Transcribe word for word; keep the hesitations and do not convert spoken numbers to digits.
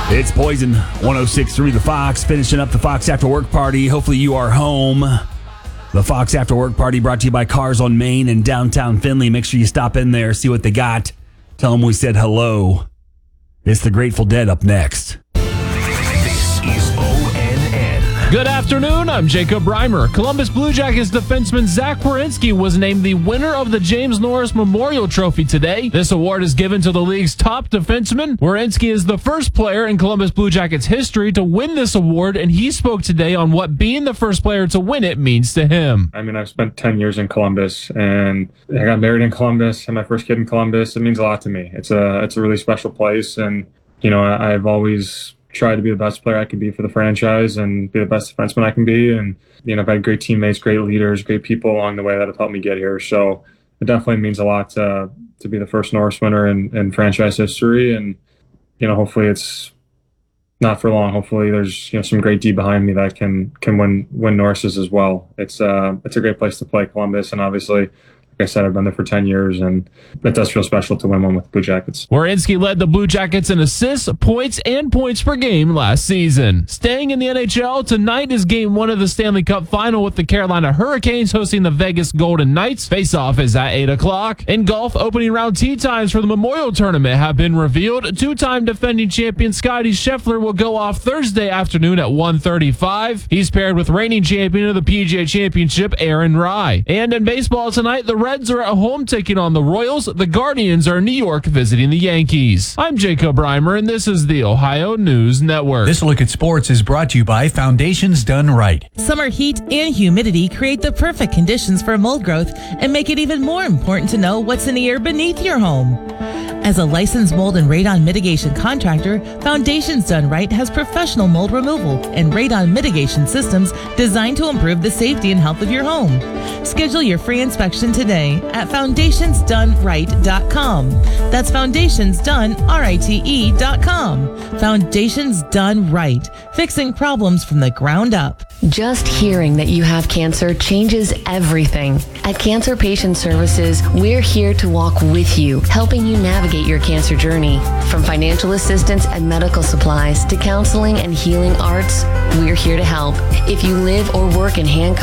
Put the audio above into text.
It's Poison, one oh six point three The Fox, finishing up the Fox After Work Party. Hopefully you are home. The Fox After Work Party brought to you by Cars on Main in downtown Findlay. Make sure you stop in there, see what they got. Tell them we said hello. It's the Grateful Dead up next. This is O N N. Good afternoon, I'm Jacob Reimer. Columbus Blue Jackets defenseman Zach Werenski was named the winner of the James Norris Memorial Trophy today. This award is given to the league's top defenseman. Werenski is the first player in Columbus Blue Jackets history to win this award, and he spoke today on what being the first player to win it means to him. I mean, I've spent ten years in Columbus, and I got married in Columbus, had my first kid in Columbus. It means a lot to me. It's a, it's a really special place, and, you know, I, I've always try to be the best player I can be for the franchise and be the best defenseman I can be. And, you know, I've had great teammates, great leaders, great people along the way that have helped me get here. So it definitely means a lot to to be the first Norris winner in, in franchise history. And, you know, hopefully it's not for long. Hopefully there's, you know, some great D behind me that can can win win Norris's as well. It's uh it's a great place to play, Columbus, and obviously, like I said, I've been there for ten years, and it does feel special to win one with the Blue Jackets. Werenski led the Blue Jackets in assists, points, and points per game last season. Staying in the N H L, tonight is game one of the Stanley Cup Final with the Carolina Hurricanes hosting the Vegas Golden Knights. Face-off is at eight o'clock. In golf, opening round tee times for the Memorial Tournament have been revealed. Two-time defending champion Scottie Scheffler will go off Thursday afternoon at one thirty-five. He's paired with reigning champion of the P G A Championship, Aaron Rai. And in baseball tonight, the Reds are at home taking on the Royals. The Guardians are in New York visiting the Yankees. I'm Jacob Reimer, and this is the Ohio News Network. This look at sports is brought to you by Foundations Done Right. Summer heat and humidity create the perfect conditions for mold growth and make it even more important to know what's in the air beneath your home. As a licensed mold and radon mitigation contractor, Foundations Done Right has professional mold removal and radon mitigation systems designed to improve the safety and health of your home. Schedule your free inspection today at foundations done right dot com. That's foundations done rite dot com. Foundations Done Right, fixing problems from the ground up. Just hearing that you have cancer changes everything. At Cancer Patient Services, we're here to walk with you, helping you navigate your cancer journey. From financial assistance and medical supplies to counseling and healing arts, we're here to help. If you live or work in Hancock